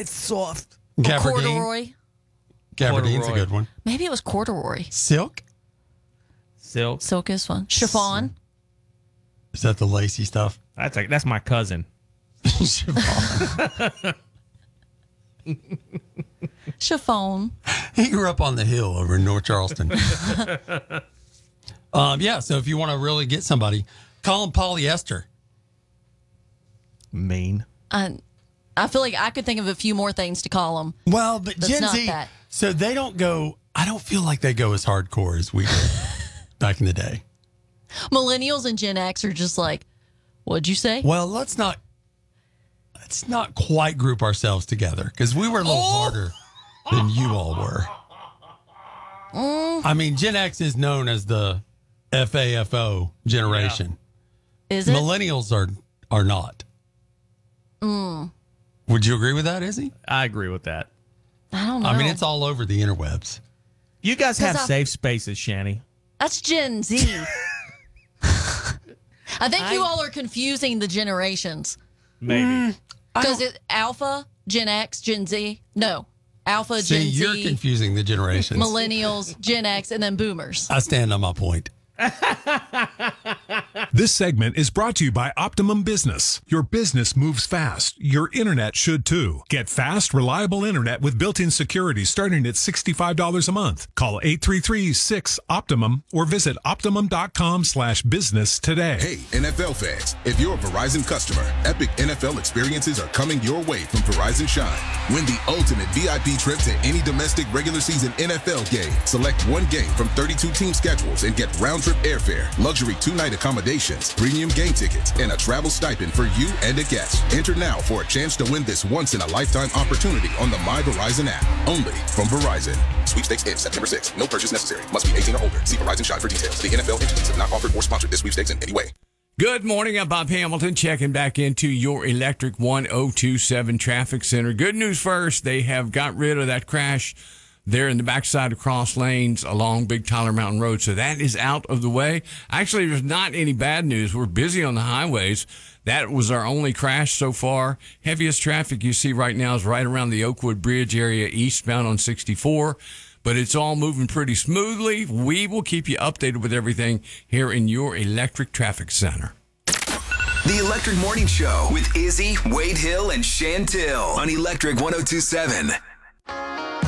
it's soft. Gabardine. Corduroy. Gabardine's Corduroy. a good one. Maybe it was corduroy. Silk? Silk. Silk is fun. Chiffon. Is that the lacy stuff? That's my cousin. Chiffon. He grew up on the hill over in North Charleston. Yeah, so if you want to really get somebody, call them polyester. Mean. I feel like I could think of a few more things to call them. Well, but That's Gen not Z, that. so they don't go, I don't feel like they go as hardcore as we did back in the day. Millennials and Gen X are just like, what'd you say? Well, let's not quite group ourselves together because we were a little harder than you all were. I mean, Gen X is known as the FAFO generation. Is it? Millennials are not. Would you agree with that, Izzy? I agree with that. I don't know. I mean, it's all over the interwebs. You guys have 'Cause I- safe spaces, Shani. That's Gen Z. I think you all are confusing the generations. Maybe. Because Alpha, Gen X, Gen Z. No. Alpha, See, Gen you're Z, confusing the generations. Millennials, Gen X, and then Boomers. I stand on my point. This segment is brought to you by Optimum Business. Your business moves fast. Your internet should too. Get fast, reliable internet with built-in security starting at $65 a month. Call 833-6-OPTIMUM or visit optimum.com/business today. Hey, NFL fans, if you're a Verizon customer, epic NFL experiences are coming your way from Verizon Shine. Win the ultimate VIP trip to any domestic regular season NFL game. Select one game from 32 team schedules and get round-trip airfare, luxury 2-night accommodations, premium game tickets, and a travel stipend for you and a guest. Enter now for a chance to win this once-in-a-lifetime opportunity on the My Verizon app. Only from Verizon. Sweepstakes ends September 6th. No purchase necessary. Must be 18 or older. See Verizon Shine for details. The NFL entities have not offered or sponsored this sweepstakes in any way. Good morning. I'm Bob Hamilton checking back into your Electric 1027 Traffic Center. Good news first. They have got rid of that crash there in the backside of cross lanes along Big Tyler Mountain Road. So that is out of the way. Actually, there's not any bad news. We're busy on the highways. That was our only crash so far. Heaviest traffic you see right now is right around the Oakwood Bridge area eastbound on 64. But it's all moving pretty smoothly. We will keep you updated with everything here in your Electric Traffic Center. The Electric Morning Show with Izzy, Wade Hill, and Chantil on Electric 1027.